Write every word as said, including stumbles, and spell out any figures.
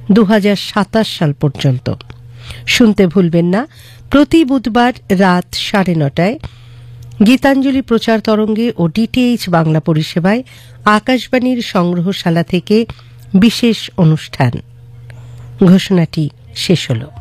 দু হাজার সাতাশ সাল পর্যন্ত। শুনতে ভুলবেন না প্রতি বুধবার রাত সাড়ে নটায় গীতাঞ্জলি প্রচার তরঙ্গে ও ডিটিএইচ বাংলা পরিষেবায় আকাশবাণীর সংগ্রহশালা থেকে বিশেষ অনুষ্ঠান। ঘোষণাটি শেষ হলো।